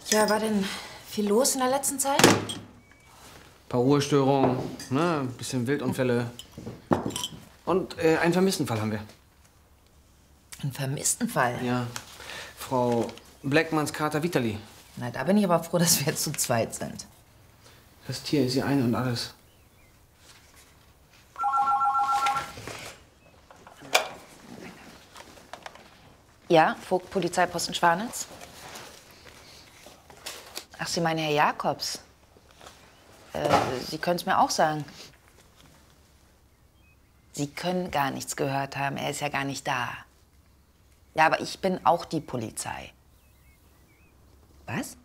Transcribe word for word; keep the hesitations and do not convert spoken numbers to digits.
Ja, war denn viel los in der letzten Zeit? Ein paar Ruhestörungen, ne? Ein bisschen Wildunfälle. Und äh, einen Vermisstenfall haben wir. Ein Vermisstenfall? Ja. Frau Blackmans Kater Vitali. Na, da bin ich aber froh, dass wir jetzt zu zweit sind. Das Tier ist ihr ein und alles. Ja, Vogt, Polizeiposten Schwanitz? Ach, Sie meinen Herr Jakobs? Äh, Sie können es mir auch sagen. Sie können gar nichts gehört haben, er ist ja gar nicht da. Ja, aber ich bin auch die Polizei. Was?